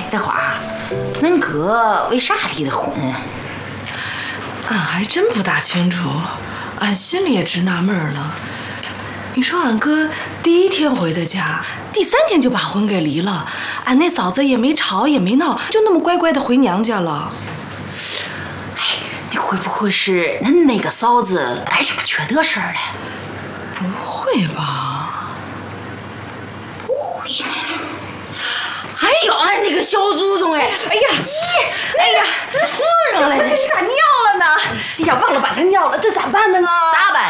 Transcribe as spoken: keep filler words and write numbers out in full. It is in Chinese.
德华，恁哥为啥离的婚？ 俺还真不大清楚，俺心里也直纳闷呢。你说俺哥第一天回的家，第三天就把婚给离了，俺那嫂子也没吵也没闹，就那么乖乖的回娘家了。 哎，你会不会是恁那个嫂子干啥缺德事儿了？ 不会吧？ 不会。哎呦，俺那个小祖宗哎！哎呀，咦，哎呀，床上了，这是咋尿了呢？哎呀，忘了把它尿了，这咋办呢？ 咋办？